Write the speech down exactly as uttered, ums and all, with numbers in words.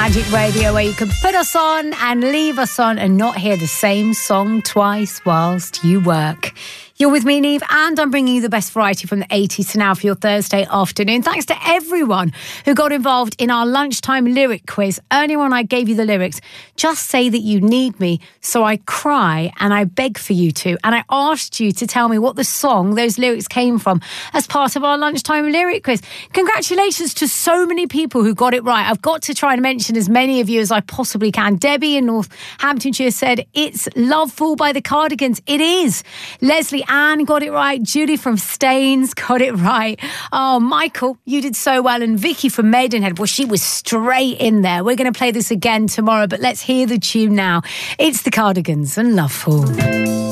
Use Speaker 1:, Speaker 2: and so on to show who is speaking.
Speaker 1: Magic Radio, where you can put us on and leave us on and not hear the same song twice whilst you work. You're with me, Neve, and I'm bringing you the best variety from the eighties to now for your Thursday afternoon. Thanks to everyone who got involved in our lunchtime lyric quiz. Earlier on, I gave you the lyrics. Just say that you need me, so I cry and I beg for you to. And I asked you to tell me what the song those lyrics came from as part of our lunchtime lyric quiz. Congratulations to so many people who got it right. I've got to try and mention as many of you as I possibly can. Debbie in Northamptonshire said, it's Loveful by the Cardigans. It is. Leslie Anne got it right. Julie from Staines got it right. Oh, Michael, you did so well. And Vicky from Maidenhead, well, she was straight in there. We're going to play this again tomorrow, but let's hear the tune now. It's the Cardigans and Loveful.